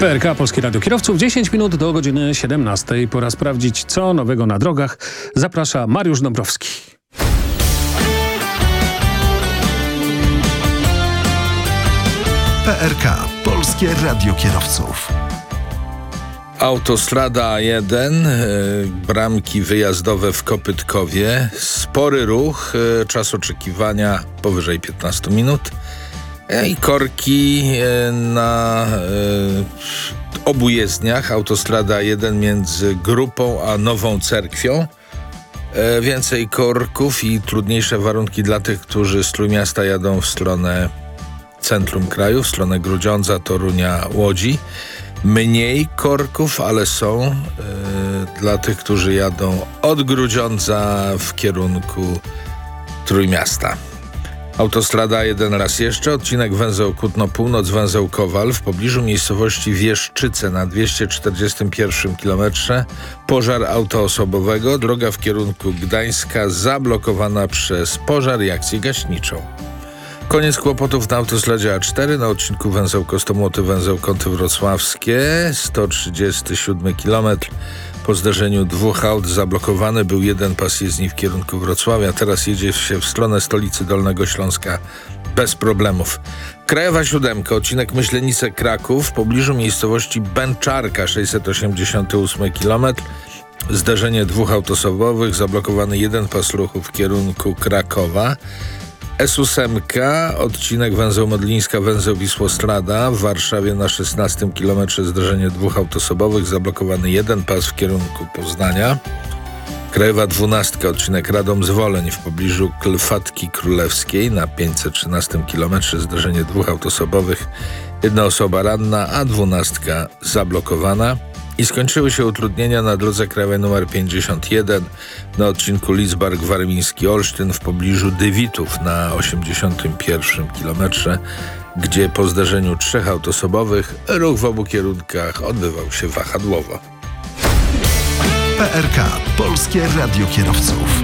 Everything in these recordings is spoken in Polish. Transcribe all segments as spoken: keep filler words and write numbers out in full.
P R K Polskie Radio Kierowców, dziesięć minut do godziny siedemnastej. Pora sprawdzić, co nowego na drogach. Zaprasza Mariusz Dąbrowski. P R K Polskie Radio Kierowców. Autostrada A jeden, bramki wyjazdowe w Kopytkowie, spory ruch, czas oczekiwania powyżej piętnaście minut i korki na obu jezdniach. Autostrada A jeden między Grupą a Nową Cerkwią. Więcej korków i trudniejsze warunki dla tych, którzy z Trójmiasta jadą w stronę centrum kraju, w stronę Grudziądza, Torunia, Łodzi. Mniej korków, ale są yy, dla tych, którzy jadą od Grudziądza w kierunku Trójmiasta. Autostrada A jeden raz jeszcze, odcinek węzeł Kutno Północ, węzeł Kowal w pobliżu miejscowości Wieszczyce na dwieście czterdziestym pierwszym kilometrze. Pożar auta osobowego, droga w kierunku Gdańska zablokowana przez pożar i akcję gaśniczą. Koniec kłopotów na autostradzie A cztery, na odcinku węzeł Kostomłoty, węzeł Kąty Wrocławskie, sto trzydziesty siódmy kilometr. Po zderzeniu dwóch aut zablokowany był jeden pas jezdni w kierunku Wrocławia. Teraz jedzie się w stronę stolicy Dolnego Śląska bez problemów. Krajowa siódemka, odcinek Myślenice-Kraków, w pobliżu miejscowości Bęczarka, sześćset osiemdziesiąty ósmy kilometr. Zderzenie dwóch aut osobowych, zablokowany jeden pas ruchu w kierunku Krakowa. S osiem, odcinek węzeł Modlińska, węzeł Wisłostrada w Warszawie na szesnastym kilometrze, zderzenie dwóch aut osobowych, zablokowany jeden pas w kierunku Poznania. Krajowa dwunastka, odcinek Radom-Zwoleń w pobliżu Klfatki Królewskiej na pięćset trzynastym kilometrze, zderzenie dwóch aut osobowych, jedna osoba ranna, a dwunastka zablokowana. I skończyły się utrudnienia na drodze krajowej nr pięćdziesiąt jeden na odcinku Lidzbark-Warmiński-Olsztyn w pobliżu Dywitów na osiemdziesiątym pierwszym kilometrze, gdzie po zdarzeniu trzech aut osobowych ruch w obu kierunkach odbywał się wahadłowo. P R K Polskie Radio Kierowców.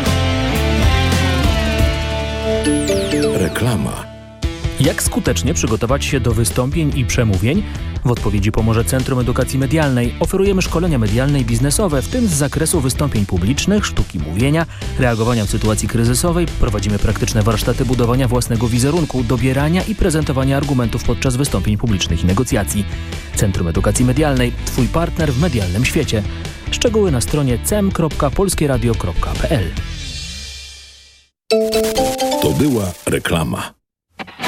Reklama. Jak skutecznie przygotować się do wystąpień i przemówień? W odpowiedzi pomoże Centrum Edukacji Medialnej. Oferujemy szkolenia medialne i biznesowe, w tym z zakresu wystąpień publicznych, sztuki mówienia, reagowania w sytuacji kryzysowej. Prowadzimy praktyczne warsztaty budowania własnego wizerunku, dobierania i prezentowania argumentów podczas wystąpień publicznych i negocjacji. Centrum Edukacji Medialnej. Twój partner w medialnym świecie. Szczegóły na stronie cem kropka polskieradio kropka p l. To była reklama.